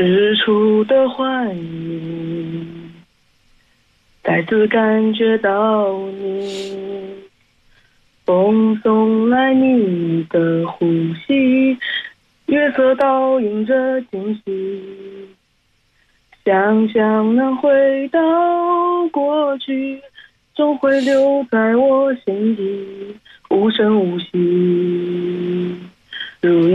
日出的欢迎，再次感觉到你，风送来你的呼吸，月色倒映着惊喜，想象能回到过去，总会留在我心底，无声无息。如